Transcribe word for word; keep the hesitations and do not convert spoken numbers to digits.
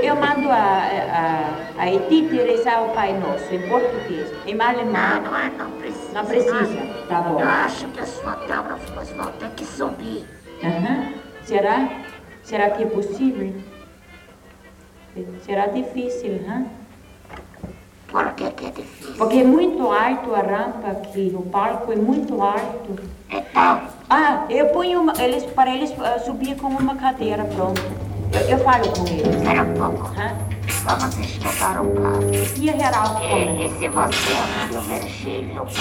eu mando a, a, a Edith rezar o Pai Nosso em português, em alemão. Não, não, é, não precisa. Não precisa? Tá bom. Eu acho que os fotógrafos vão ter que subir. Uhum. Será? Será que é possível? Será difícil, hein? Por que que é difícil? Porque é muito alto a rampa aqui, o palco é muito alto. Então, Ah, eu ponho uma, eles, para eles uh, subir com uma cadeira, pronto. Eu, eu falo com eles. espera um pouco. Hã? Vamos estudar um caso. E a Geraldo E, também. e se você abrir o Virgílio